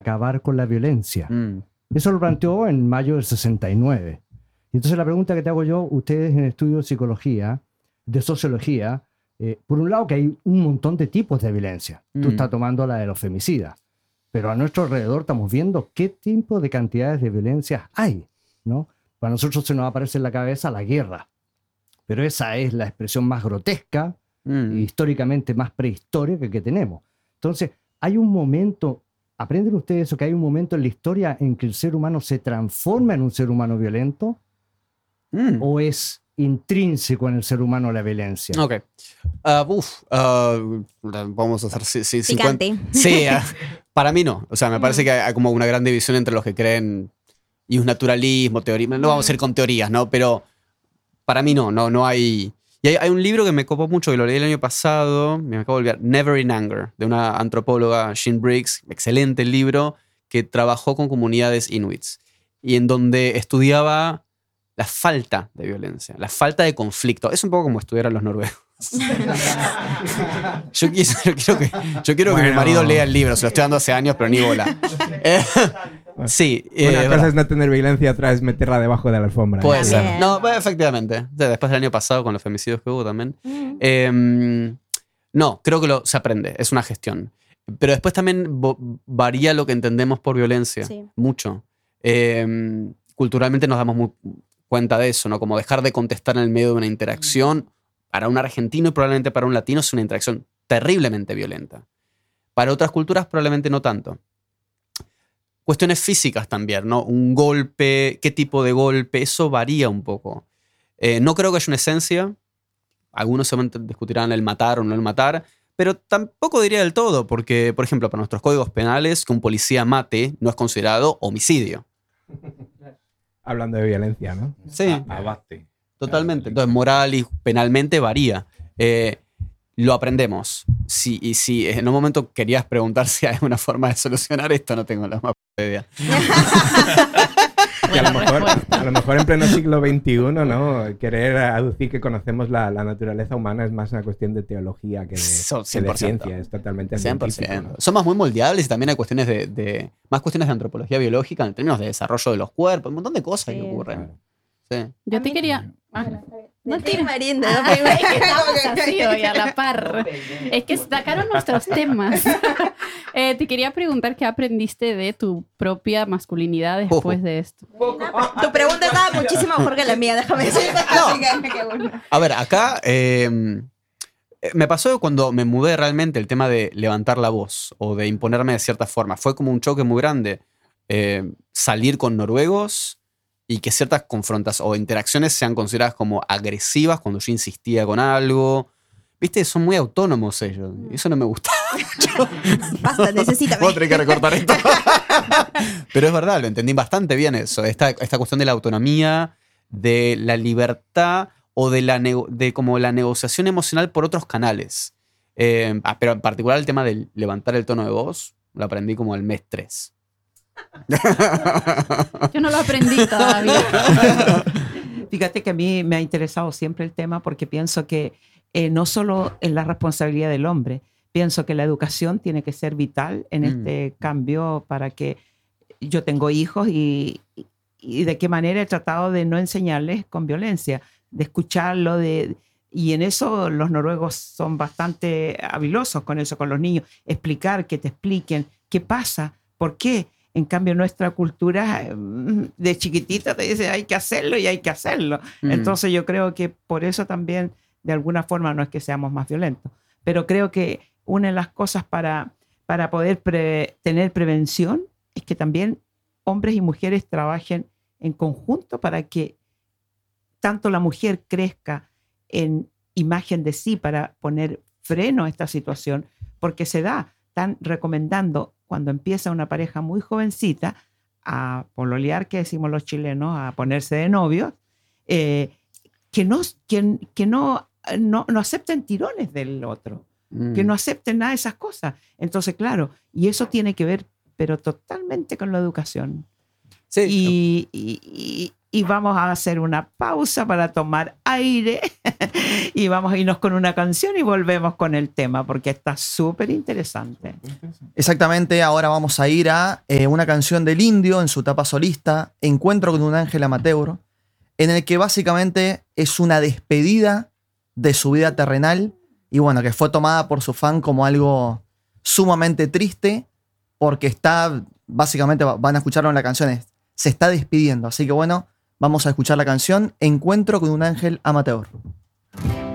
acabar con la violencia. Eso lo planteó en mayo del 69. Y entonces la pregunta que te hago yo, ustedes en estudio de psicología, de sociología, por un lado que hay un montón de tipos de violencia. Tú estás tomando la de los femicidas. Pero a nuestro alrededor estamos viendo qué tipo de cantidades de violencia hay, ¿no? Para nosotros se nos aparece en la cabeza la guerra. Pero esa es la expresión más grotesca e históricamente más prehistórica que tenemos. Entonces, hay un momento, ¿aprenden ustedes eso? Que hay un momento en la historia en que el ser humano se transforma en un ser humano violento, o es intrínseco en el ser humano la violencia. Ok. Vamos a hacer 50. Sí, para mí no. O sea, me parece que hay como una gran división entre los que creen y un naturalismo, teoría. No vamos a ir con teorías, ¿no? Pero para mí no hay. Y hay un libro que me copó mucho, que lo leí el año pasado, me acabo de olvidar, Never in Anger, de una antropóloga, Jean Briggs, excelente libro, que trabajó con comunidades inuits y en donde estudiaba la falta de violencia, la falta de conflicto. Es un poco como estudiar a los noruegos. Yo quiero que mi marido lea el libro, se lo estoy dando hace años, pero ni bola. Sí. Una cosa es no tener violencia, otra es meterla debajo de la alfombra. Puede ser. No, efectivamente. Después del año pasado con los femicidios que hubo también. No, creo que se aprende, es una gestión. Pero después también varía lo que entendemos por violencia. Sí. Mucho. Culturalmente nos damos cuenta de eso, ¿no? Como dejar de contestar en el medio de una interacción, para un argentino y probablemente para un latino es una interacción terriblemente violenta. Para otras culturas probablemente no tanto. Cuestiones físicas también, ¿no? Un golpe, qué tipo de golpe, eso varía un poco. No creo que haya una esencia. Algunos seguramente discutirán el matar o no el matar, pero tampoco diría del todo, porque, por ejemplo, para nuestros códigos penales, que un policía mate no es considerado homicidio. Hablando de violencia, ¿no? Sí. Abate. Totalmente. Entonces, moral y penalmente varía. Lo aprendemos. Si en un momento querías preguntar si hay una forma de solucionar esto, no tengo la más idea. Y a lo mejor en pleno siglo XXI, ¿no? Querer aducir que conocemos la naturaleza humana es más una cuestión de teología que de ciencia. Es totalmente 100%. ¿No? Somos muy moldeables y también hay cuestiones más cuestiones de antropología biológica en términos de desarrollo de los cuerpos, un montón de cosas que ocurren. Claro. Sí. Yo te quería... No tiene Marinda. Es que estamos así hoy a la par. Es que sacaron nuestros temas. Te quería preguntar qué aprendiste de tu propia masculinidad después de esto. Tu pregunta estaba muchísimo mejor que la mía, déjame decirte. No. A ver, acá me pasó cuando me mudé realmente el tema de levantar la voz o de imponerme de cierta forma. Fue como un choque muy grande. Salir con noruegos y que ciertas confrontas o interacciones sean consideradas como agresivas cuando yo insistía con algo. Viste, son muy autónomos ellos. Y eso no me gustaba mucho. Basta, necesítame. Voy a tener que recortar esto. Pero es verdad, lo entendí bastante bien eso. Esta cuestión de la autonomía, de la libertad o de como la negociación emocional por otros canales. Pero en particular el tema de levantar el tono de voz, lo aprendí como el mes 3. Yo no lo aprendí todavía. Fíjate que a mí me ha interesado siempre el tema porque pienso que no solo es la responsabilidad del hombre, pienso que la educación tiene que ser vital en este cambio para que yo tengo hijos y de qué manera he tratado de no enseñarles con violencia, de escucharlo, y en eso los noruegos son bastante habilosos con eso, con los niños, explicar, que te expliquen qué pasa, por qué. En cambio, nuestra cultura de chiquitita te dice hay que hacerlo y hay que hacerlo. Entonces yo creo que por eso también, de alguna forma, no es que seamos más violentos. Pero creo que una de las cosas para poder tener prevención es que también hombres y mujeres trabajen en conjunto para que tanto la mujer crezca en imagen de sí para poner freno a esta situación, porque están recomendando cuando empieza una pareja muy jovencita a pololear, que decimos los chilenos, a ponerse de novios, que no acepten tirones del otro, que no acepten nada de esas cosas. Entonces, claro, y eso tiene que ver, pero totalmente con la educación. Sí. y vamos a hacer una pausa para tomar aire y vamos a irnos con una canción y volvemos con el tema porque está súper interesante. Exactamente, ahora vamos a ir a una canción del Indio en su etapa solista, Encuentro con un ángel amateur, en el que básicamente es una despedida de su vida terrenal y bueno, que fue tomada por su fan como algo sumamente triste porque está, básicamente van a escucharlo en la canción, se está despidiendo, así que bueno, vamos a escuchar la canción Encuentro con un ángel amateur.